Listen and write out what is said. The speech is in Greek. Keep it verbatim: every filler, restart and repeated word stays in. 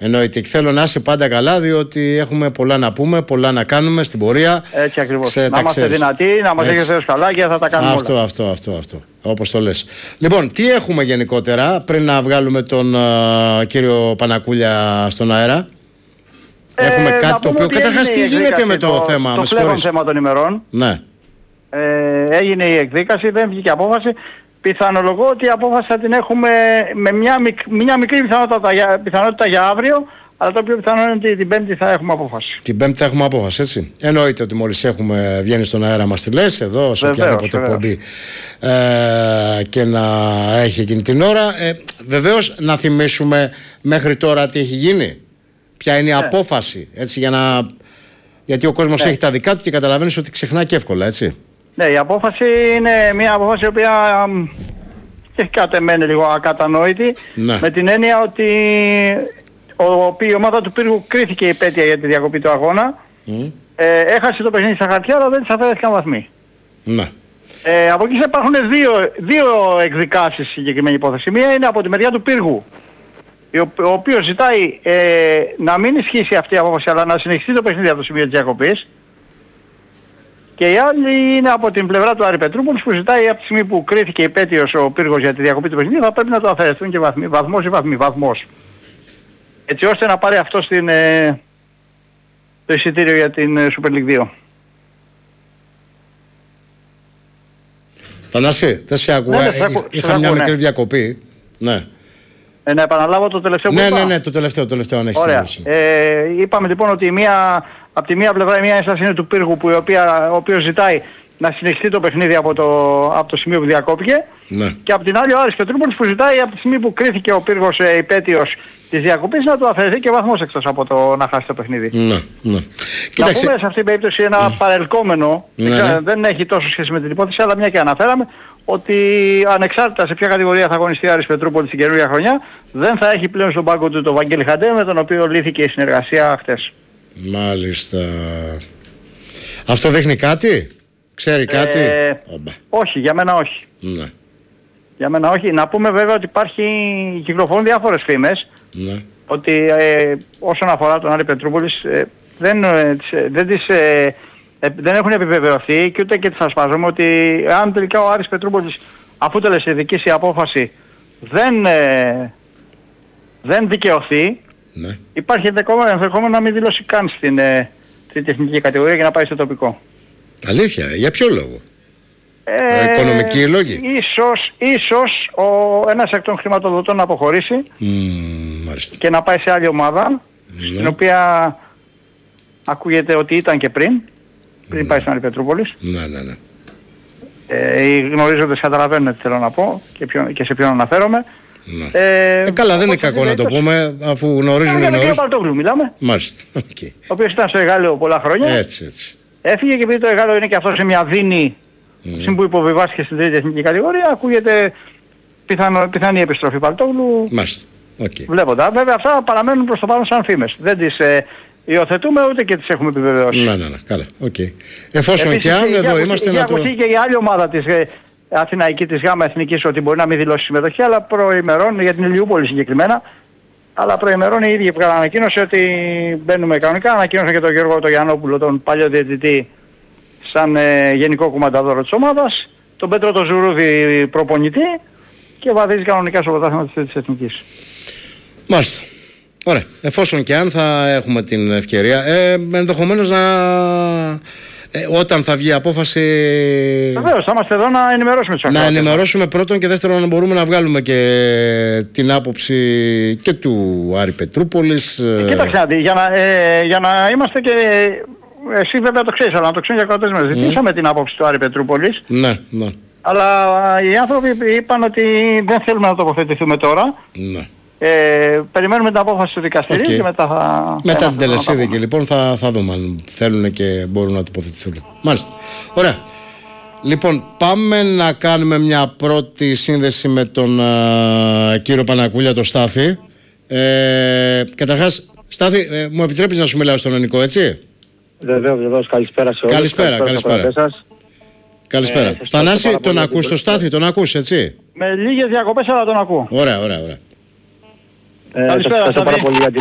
Εννοείται. Και θέλω να είσαι πάντα καλά, διότι έχουμε πολλά να πούμε, πολλά να κάνουμε στην πορεία. Έτσι ακριβώς. Να είμαστε δυνατοί, να μας έχει Θεός καλά και θα τα κάνουμε αυτό, όλα. Αυτό, αυτό, αυτό. Όπως το λες. Λοιπόν, τι έχουμε γενικότερα πριν να βγάλουμε τον uh, κύριο Πανακούλια στον αέρα? Ε, έχουμε κάτι το οποίο. Καταρχάς, τι γίνεται με το, το θέμα, το με συγχωρείς. Το θέμα των ημερών. Ναι. Ε, έγινε η εκδίκαση, δεν βγήκε απόφαση. Πιθανολογώ ότι η απόφαση θα την έχουμε με μια, μικ, μια μικρή πιθανότητα για, πιθανότητα για αύριο, αλλά το πιο πιθανό είναι ότι την Πέμπτη θα έχουμε απόφαση. Την Πέμπτη θα έχουμε απόφαση, έτσι. Εννοείται ότι μόλις έχουμε βγαίνει στον αέρα μας τη λες, εδώ, σε οποιαδήποτε εκπομπή ε, και να έχει εκείνη την ώρα. Ε, βεβαίως, να θυμίσουμε μέχρι τώρα τι έχει γίνει. Ποια είναι η ναι. απόφαση, έτσι, για να... γιατί ο κόσμος ναι. έχει τα δικά του και καταλαβαίνεις ότι ξεχνά και εύκολα, έτσι. Ναι, η απόφαση είναι μια απόφαση η οποία έχει κατ' εμένα λίγο ακατανόητη, ναι. με την έννοια ότι ο, η ομάδα του Πύργου κρίθηκε υπέτεια για τη διακοπή του αγώνα, mm. ε, έχασε το παιχνίδι στα χαρτιά, αλλά δεν της αφαίρεθηκαν βαθμοί. Ναι. Ε, από εκεί υπάρχουν δύο, δύο εκδικάσεις στη συγκεκριμένη υπόθεση. Μία είναι από τη μεριά του Πύργου, ο οποίος ζητάει ε, να μην ισχύσει αυτή η απόφαση, αλλά να συνεχιστεί το παιχνίδι από το σημείο της διακοπής. Και η άλλη είναι από την πλευρά του Άρη Πετρούπολης, που ζητάει από τη στιγμή που κρίθηκε υπέτειος ο Πύργος για τη διακοπή του παιχνιδιού, θα πρέπει να το αφαιρεθούν και βαθμοί, βαθμός ή βαθμοί, βαθμός. Έτσι ώστε να πάρει αυτό στην, ε, το εισιτήριο για την ε, Super League δύο. Θανάση, δεν σε ακούω. Ναι, ναι, είχα, είχα μια μικρή ναι. διακοπή. Ναι. Ε, να επαναλάβω το τελευταίο που ναι, είπα. Ναι, ναι, το τελευταίο, το τελευταίο αν έχεις. Ωραία. Ε, είπαμε λοιπόν ότι μία, από τη μία πλευρά η μία ένσταση είναι του Πύργου, που η οποία, ο οποίος ζητάει να συνεχιστεί το παιχνίδι από το, από το σημείο που διακόπηκε. Ναι. Και από την άλλη ο Άρης Πετρούπολης, που ζητάει από τη στιγμή που κρίθηκε ο Πύργος ε, υπέτειος της διακοπής να του αφαιρεθεί και βαθμός εκτός από το να χάσει το παιχνίδι. Ναι, ναι. Να Κοίταξε. πούμε σε αυτήν την περίπτωση ένα mm. παρελκόμενο, ναι, ναι. δεν έχει τόσο σχέση με την υπόθεση, αλλά μια και αναφέραμε, ότι ανεξάρτητα σε ποια κατηγορία θα αγωνιστεί ο Άρης Πετρούπολης στην καινούργια χρονιά, δεν θα έχει πλέον στον πάγκο του τον Βαγγέλη Χαντέ, με τον οποίο λύθηκε η συνεργασία χτες. Μάλιστα. Αυτό δείχνει κάτι? Ξέρει κάτι? Ε, όχι, για μένα όχι. Ναι. Για μένα όχι. Να πούμε βέβαια ότι υπάρχει, κυκλοφορούν διάφορες φήμες, ναι. ότι ε, όσον αφορά τον Άρη Πετρούπολης ε, δεν, ε, δεν τις... Ε, δεν έχουν επιβεβαιωθεί και ούτε και τις ασπάζομαι ότι αν τελικά ο Άρης Πετρούπολης, αφού τελεσιδικήσει η απόφαση, δεν, ε, δεν δικαιωθεί, ναι. υπάρχει ενδεχόμενο να μην δηλώσει καν στην ε, τεχνική κατηγορία και να πάει στο τοπικό. Αλήθεια, για ποιο λόγο? Ε, Οικονομικοί λόγοι? Ίσως, ίσως ο, ένας εκ των χρηματοδοτών να αποχωρήσει mm, και να πάει σε άλλη ομάδα, ναι. στην οποία ακούγεται ότι ήταν και πριν. Πριν πάει στον Άρη Πετρούπολης. Ναι, ναι, ναι. Ε, οι γνωρίζοντες καταλαβαίνουν τι θέλω να πω και, ποιο, και σε ποιον αναφέρομαι. Ναι. Ε, ε, καλά, δεν είναι κακό να το πούμε, αφού γνωρίζουν. Για τον κύριο Παλτόγλου μιλάμε. Μάλιστα. Okay. Ο οποίος ήταν στο Εγάλεο πολλά χρόνια. Έτσι, έτσι. Έφυγε και επειδή το Εγάλεο είναι και αυτό σε μια δίνη, mm. συν που υποβιβάστηκε στην τρίτη εθνική κατηγορία, ακούγεται πιθανό, πιθανή επιστροφή Παλτόγλου. Μάλιστα. Okay. Βλέποντα. Βέβαια αυτά παραμένουν προς το πάνω σαν φήμες. Δεν τις ε, υιοθετούμε ούτε και τις έχουμε επιβεβαιώσει. Ναι, ναι, ναι. Καλά. Okay. Εφόσον επίσης, και αν εδώ είμαστε να το... Έχει και η άλλη ομάδα της ε, Αθηναϊκή της ΓΑΜΑ Εθνικής ότι μπορεί να μην δηλώσει συμμετοχή, αλλά προημερών, για την Ηλιούπολη συγκεκριμένα, αλλά προημερών οι ίδιοι έβγαλαν ανακοίνωση ότι μπαίνουμε κανονικά. Ανακοίνωσε και τον Γιώργο τον Γιαννόπουλο, τον παλιό διαιτητή, σαν ε, γενικό κουμανταδόρο της ομάδας, τον Πέτρο τον Ζουρούδη προπονητή και βαδίζει κανονικά στο πρωτάθλημα της Τρίτης Εθνικής. Μάλιστα. Ωραία. Εφόσον και αν θα έχουμε την ευκαιρία, ε, ενδεχομένως να... Ε, όταν θα βγει η απόφαση... Βεβαίως, θα είμαστε εδώ να ενημερώσουμε τους Να ενημερώσουμε πρώτον και δεύτερον να μπορούμε να βγάλουμε και την άποψη και του Άρη Πετρούπολης. Ε, κοίταξε, για να, ε, για να είμαστε και... Εσύ βέβαια το ξέρεις, αλλά να το ξέρεις για κρατές μας. Ζητήσαμε mm. την άποψη του Άρη Πετρούπολης. Ναι, ναι. Αλλά οι άνθρωποι είπαν ότι δεν θέλουμε να τοποθετηθούμε τώρα. Ναι. Ε, περιμένουμε την απόφαση του δικαστηρίου okay. και μετά θα... Μετά την τελεσίδικη λοιπόν θα, θα δούμε αν θέλουν και μπορούν να τοποθετηθούν. Μάλιστα. Ωραία. Λοιπόν, πάμε να κάνουμε μια πρώτη σύνδεση με τον uh, κύριο Πανακούλια, το Στάθη. Ε, καταρχάς, Στάθη, ε, μου επιτρέπεις να σου μιλάω στον ελληνικό, έτσι? Βεβαίως, βεβαίως. Καλησπέρα σε όλους. Καλησπέρα, καλησπέρα. Καλησπέρα. Ε, Θανάση, τον ακούς το Στάθη, τον ακούς, έτσι? Με λίγες διακοπές, αλλά τον ακούω. Ωραία, ωραία, ωραία. Ε, Καλησπέρα, σας ευχαριστώ πάρα πολύ για την